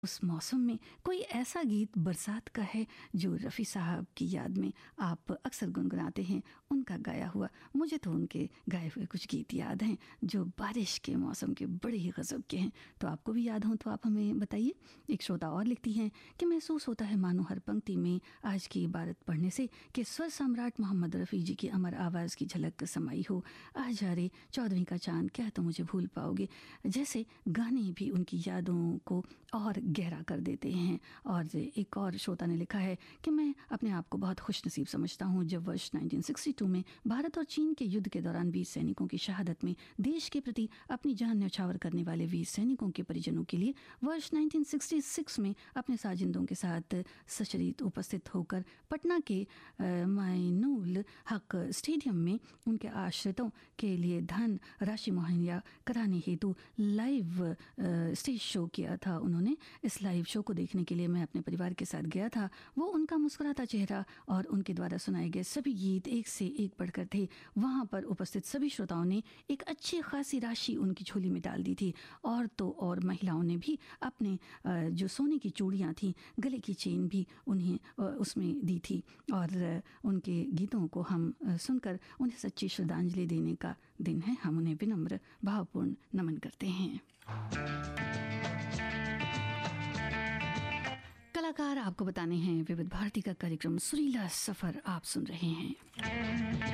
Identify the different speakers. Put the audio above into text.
Speaker 1: उस मौसम में कोई ऐसा गीत बरसात का है जो रफ़ी साहब की याद में आप अक्सर गुनगुनाते हैं, उनका गाया हुआ। मुझे तो उनके गाए हुए कुछ गीत याद हैं जो बारिश के मौसम के बड़े ही गज़ब के हैं। तो आपको भी याद हो तो आप हमें बताइए। एक श्रोता और लिखती हैं कि महसूस होता है मानो हर पंक्ति में आज की इबारत पढ़ने से कि स्वर सम्राट मोहम्मद रफ़ी जी की अमर आवाज़ की झलक समाई हो। आ जा रे 14वीं का चांद, क्या तो मुझे भूल पाओगे, जैसे गाने भी उनकी यादों को और गहरा कर देते हैं। और एक और श्रोता ने लिखा है कि मैं अपने आप को बहुत खुशनसीब समझता हूँ जब वर्ष 1962 में भारत और चीन के युद्ध के दौरान वीर सैनिकों की शहादत में देश के प्रति अपनी जान न्यौछावर करने वाले वीर सैनिकों के परिजनों के लिए वर्ष 1966 में अपने साजिंदों के साथ सशरीर उपस्थित होकर पटना के माइनुल हक स्टेडियम में उनके आश्रितों के लिए धन राशि मुहैया कराने हेतु लाइव स्टेज शो किया था। उन्होंने इस लाइव शो को देखने के लिए मैं अपने परिवार के साथ गया था। वो उनका मुस्कुराता चेहरा और उनके द्वारा सुनाए गए सभी गीत एक से एक बढ़कर थे। वहाँ पर उपस्थित सभी श्रोताओं ने एक अच्छी खासी राशि उनकी झोली में डाल दी थी। और तो और महिलाओं ने भी अपने जो सोने की चूड़ियाँ थीं, गले की चेन भी उन्हें उसमें दी थी। और उनके गीतों को हम सुनकर उन्हें सच्ची श्रद्धांजलि देने का दिन है। हम उन्हें विनम्र भावपूर्ण नमन करते हैं। कलाकार आपको बताने हैं विविध भारती का कार्यक्रम सुरीला सफर आप सुन रहे हैं।